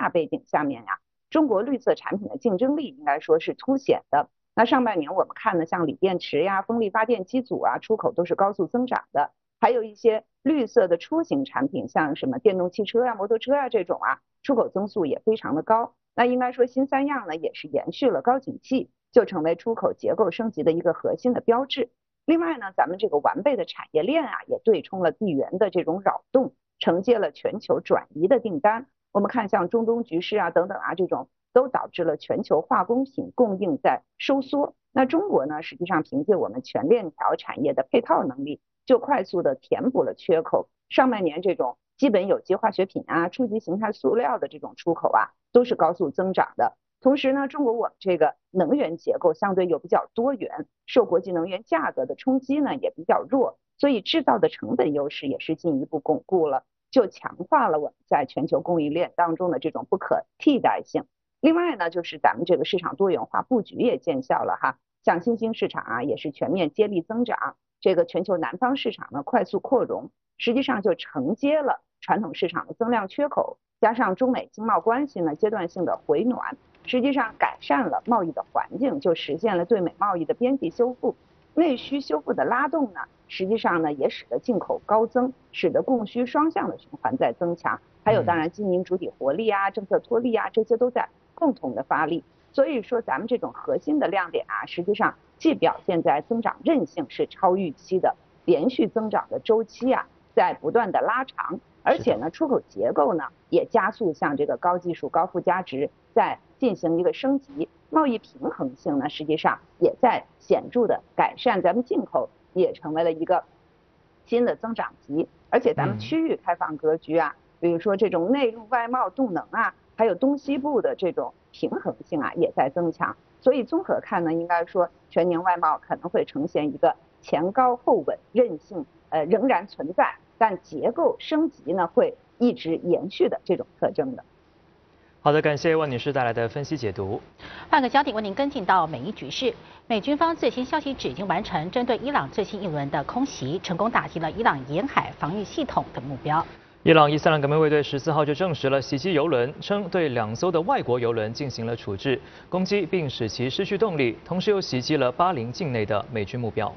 大背景下面呀，中国绿色产品的竞争力应该说是凸显的。那上半年我们看的像锂电池呀、风力发电机组啊，出口都是高速增长的。还有一些绿色的出行产品，像什么电动汽车啊、摩托车啊这种啊，出口增速也非常的高。那应该说新三样呢，也是延续了高景气，就成为出口结构升级的一个核心的标志。另外呢，咱们这个完备的产业链啊，也对冲了地缘的这种扰动，承接了全球转移的订单。我们看像中东局势啊等等啊这种，都导致了全球化工品供应在收缩。那中国呢，实际上凭借我们全链条产业的配套能力，就快速的填补了缺口。上半年这种基本有机化学品啊、初级形态塑料的这种出口啊，都是高速增长的。同时呢，中国我们这个能源结构相对又比较多元，受国际能源价格的冲击呢也比较弱，所以制造的成本优势也是进一步巩固了，就强化了我们在全球供应链当中的这种不可替代性。另外呢，就是咱们这个市场多元化布局也见效了哈，像新兴市场啊也是全面接力增长，这个全球南方市场呢快速扩容，实际上就承接了传统市场的增量缺口，加上中美经贸关系呢阶段性的回暖，实际上改善了贸易的环境，就实现了对美贸易的边际修复。内需修复的拉动呢，实际上呢也使得进口高增，使得供需双向的循环在增强。还有当然经营主体活力啊、政策托力啊，这些都在共同的发力。所以说咱们这种核心的亮点啊，实际上既表现在增长韧性是超预期的，连续增长的周期啊在不断的拉长，而且呢出口结构呢也加速向这个高技术、高附加值在进行一个升级，贸易平衡性呢实际上也在显著的改善，咱们进口也成为了一个新的增长极，而且咱们区域开放格局啊，比如说这种内陆外贸动能啊，还有东西部的这种平衡性啊也在增强，所以综合看呢，应该说全年外贸可能会呈现一个前高后稳，韧性仍然存在，但结构升级呢会一直延续的这种特征的。 好的，感谢万女士带来的分析解读。 换个焦点，为您跟进到美伊局势。美军方最新消息指，已经完成针对伊朗最新一轮的空袭，成功打击了伊朗沿海防御系统的目标。 伊朗伊斯兰革命卫队14号就证实了袭击油轮，称对2艘的外国油轮进行了处置，攻击并使其失去动力，同时又袭击了巴林境内的美军目标。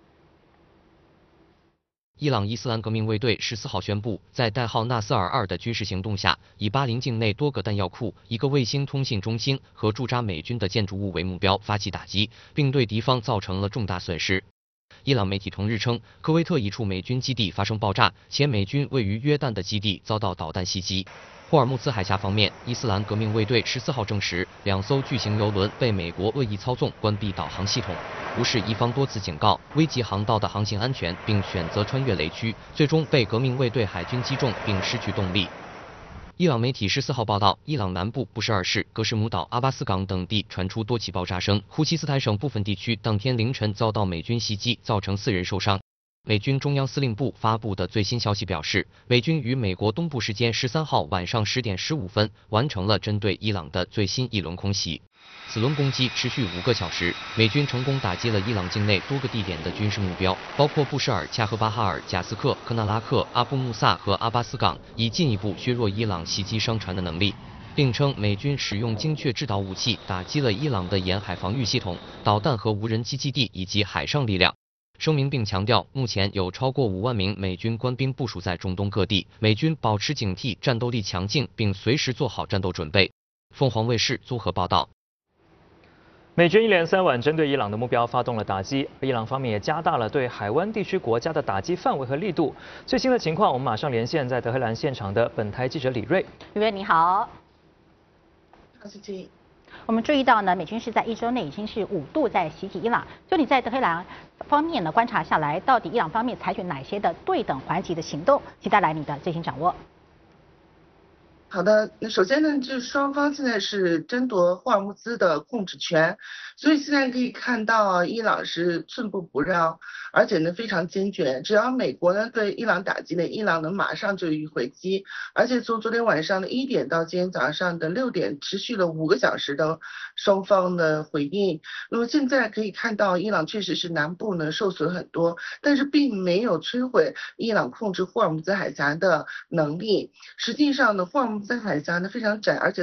伊朗伊斯兰革命卫队14号宣布，在代号纳斯尔2的军事行动下，以巴林境内多个弹药库、一个卫星通信中心和驻扎美军的建筑物为目标发起打击，并对敌方造成了重大损失。伊朗媒体同日称，科威特一处美军基地发生爆炸，且美军位于约旦的基地遭到导弹袭击。霍尔木兹海峡方面，伊斯兰革命卫队14号证实，2艘巨型油轮被美国恶意操纵关闭导航系统，无视伊方多次警告，危及航道的航行安全，并选择穿越雷区，最终被革命卫队海军击中并失去动力。伊朗媒体14号报道，伊朗南部布什尔市、格什姆岛、阿巴斯港等地传出多起爆炸声，呼希斯坦省部分地区当天凌晨遭到美军袭击，造成4人受伤。美军中央司令部发布的最新消息表示，美军于美国东部时间13号晚上10点15分完成了针对伊朗的最新一轮空袭。此轮攻击持续5个小时，美军成功打击了伊朗境内多个地点的军事目标，包括布什尔、恰赫巴哈尔、贾斯克、科纳拉克、阿布穆萨和阿巴斯港，以进一步削弱伊朗袭击商船的能力。并称美军使用精确制导武器打击了伊朗的沿海防御系统、导弹和无人机基地以及海上力量。声明并强调，目前有超过5万名美军官兵部署在中东各地，美军保持警惕，战斗力强劲，并随时做好战斗准备。凤凰卫视综合报道。 美军一连3晚针对伊朗的目标发动了打击，伊朗方面也加大了对海湾地区国家的打击范围和力度。最新的情况，我们马上连线在德黑兰现场的本台记者李瑞。 李瑞你好。 好，谢谢。 我们注意到呢，美军是在1周内已经是5度在袭击伊朗。就你在德黑兰方面呢观察下来，到底伊朗方面采取哪些的对等还击的行动？请带来你的最新掌握。 好的，那首先呢，就是双方现在是争夺霍尔木兹的控制权，所以现在可以看到伊朗是寸步不让，而且呢非常坚决。只要美国呢对伊朗打击呢，伊朗呢马上就予以回击，而且从昨天晚上的1点到今天早上的6点，持续了5个小时的双方的回应。那么现在可以看到，伊朗确实是南部呢受损很多，但是并没有摧毁伊朗控制霍尔木兹海峡的能力。实际上呢，霍尔木兹海峡呢非常窄，而且